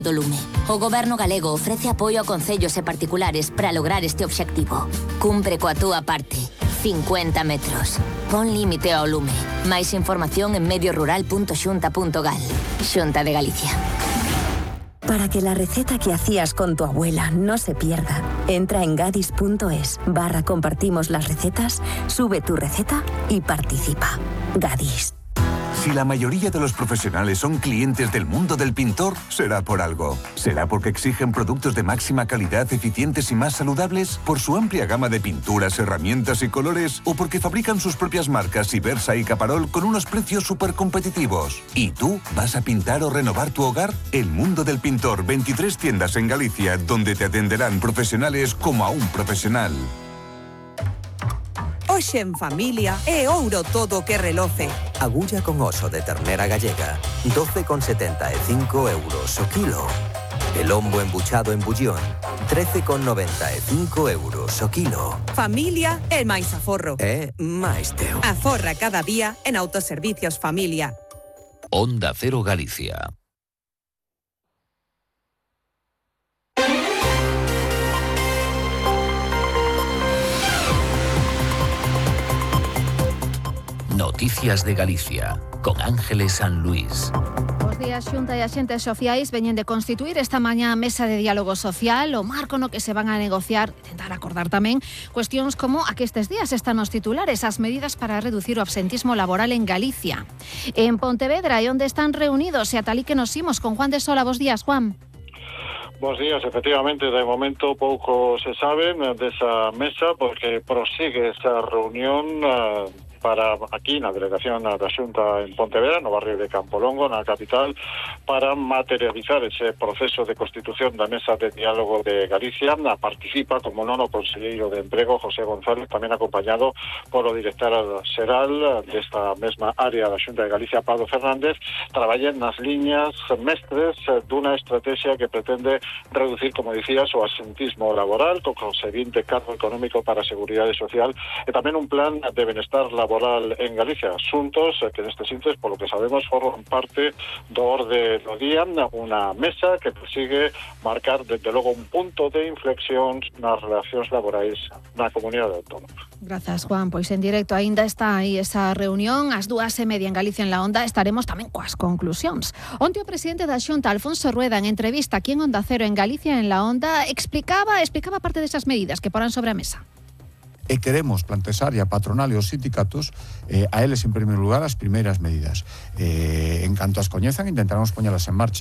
do lume. O Goberno galego ofrece apoio a concellos e particulares para lograr este obxectivo. Cumpre coa túa parte. 50 metros. Pon límite ao lume. Máis información en mediorural.xunta.gal. Xunta de Galicia. Para que la receta que hacías con tu abuela no se pierda, entra en gadis.es/compartimos las recetas, sube tu receta y participa. Gadis. Si la mayoría de los profesionales son clientes del mundo del pintor, será por algo. ¿Será porque exigen productos de máxima calidad, eficientes y más saludables? ¿Por su amplia gama de pinturas, herramientas y colores? ¿O porque fabrican sus propias marcas Ibersa y Caparol con unos precios súper competitivos? ¿Y tú vas a pintar o renovar tu hogar? El mundo del pintor, 23 tiendas en Galicia, donde te atenderán profesionales como a un profesional. Hoxe en familia é ouro todo o que reloce. Agulla con oso de ternera gallega, 12,75 euros o kilo. El lombo embuchado en bullón, 13,95 euros o kilo. Familia é máis aforro. É máis teu. Aforra cada día en Autoservicios Familia. Onda Cero Galicia. Noticias de Galicia, con Ángeles San Luis. Os días Xunta e axentes sociais veñen de constituir esta mañá a mesa de diálogo social, o marco no que se van a negociar, tentar acordar tamén, cuestións como a que estes días están os titulares, as medidas para reducir o absentismo laboral en Galicia. En Pontevedra, onde están reunidos, e a tal que nos imos con Juan de Sola. Bos días, Juan. Bos días, efectivamente, de momento pouco se sabe desa mesa porque prosigue esa reunión para aquí na delegación da Xunta en Pontevedra, no barrio de Campolongo, na capital, para materializar ese proceso de constitución da Mesa de Diálogo de Galicia. Participa, como non, o conselleiro de Emprego, José González, tamén acompañado polo director xeral desta mesma área da Xunta de Galicia, Pablo Fernández. Traballen nas liñas mestres dunha estrategia que pretende reducir, como dicías, o absentismo laboral, co conseguinte cargo económico para a Seguridade Social, e tamén un plan de benestar laboral en Galicia, asuntos que neste intres, polo que sabemos, forman parte do orde do día, unha mesa que persigue marcar, desde logo, un punto de inflexión nas relacións laborais na comunidade autónoma. Grazas, Juan. Pois en directo aínda está aí esa reunión, ás 2:30 en Galicia en la Onda. Estaremos tamén coas conclusións. Onte o presidente da Xunta, Alfonso Rueda, en entrevista aquí en Onda Cero en Galicia en la Onda, explicaba parte desas medidas que porán sobre a mesa. E queremos plantexar a patronal e os sindicatos a eles en primeiro lugar as primeiras medidas. En canto as coñezan, intentaremos poñelas en marcha.